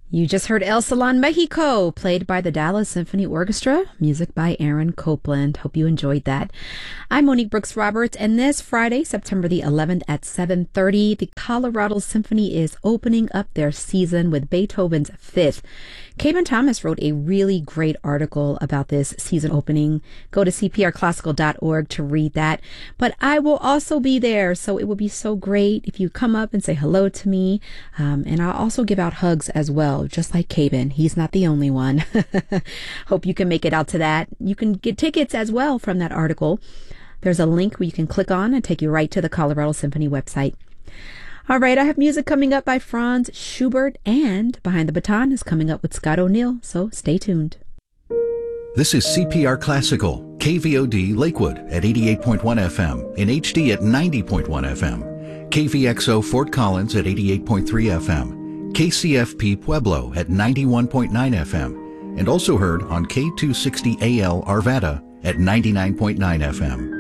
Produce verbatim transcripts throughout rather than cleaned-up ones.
You just heard El Salon Mexico, played by the Dallas Symphony Orchestra, music by Aaron Copland. Hope you enjoyed that. I'm Monique Brooks Roberts, and this Friday, September the eleventh at seven thirty, the Colorado Symphony is opening up their season with Beethoven's Fifth. Caben Thomas wrote a really great article about this season opening. Go to c p r classical dot org to read that. But I will also be there, so it would be so great if you come up and say hello to me. Um, and I'll also give out hugs as well, just like Caben. He's not the only one. Hope you can make it out to that. You can get tickets as well from that article. There's a link where you can click on and take you right to the Colorado Symphony website. All right, I have music coming up by Franz Schubert, and Behind the Baton is coming up with Scott O'Neill, so stay tuned. This is C P R Classical, K V O D Lakewood at eighty-eight point one F M, in H D at ninety point one F M, K V X O Fort Collins at eighty-eight point three F M, K C F P Pueblo at ninety-one point nine F M, and also heard on K two sixty A L Arvada at ninety-nine point nine F M.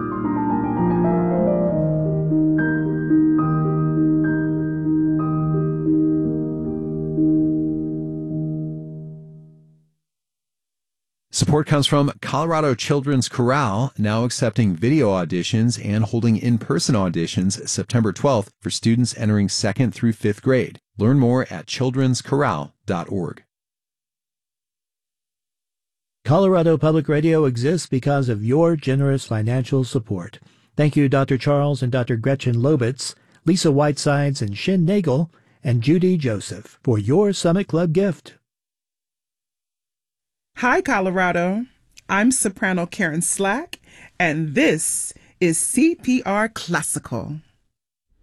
Support comes from Colorado Children's Chorale, now accepting video auditions and holding in-person auditions September twelfth for students entering second through fifth grade. Learn more at children's chorale dot org. Colorado Public Radio exists because of your generous financial support. Thank you, Doctor Charles and Doctor Gretchen Lobitz, Lisa Whitesides and Shin Nagel, and Judy Joseph for your Summit Club gift. Hi, Colorado. I'm soprano Karen Slack, and this is C P R Classical.